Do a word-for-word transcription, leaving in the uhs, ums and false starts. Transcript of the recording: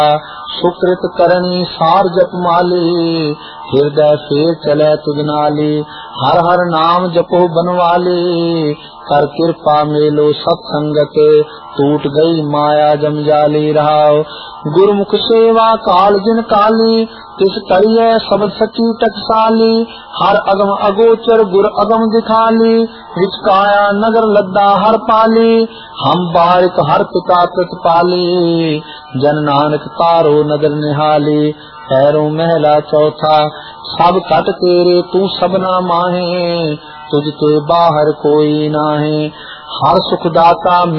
सुकृत करनी सार जप माली, हृदय से चले तुझ नाली। हर हर नाम जपो बनवाली, कर कृपा मेलो सत्संगत, टूट गई माया जमजाली। रहाओ गुरुमुख सेवा काल जिन काली, तिस करिए सब सची टकसाली। हर अगम अगोचर गुर अगम दिखाली, विचकाया नगर लद्दा हर पाली। हम बारिक हर पिता प्रतिपाली, जन नानक तारो नदर निहाली। पैरों महला चौथा सब कट तेरे तू सबना माहे, तुझ ते बाहर कोई नाहे। हर सुखदाता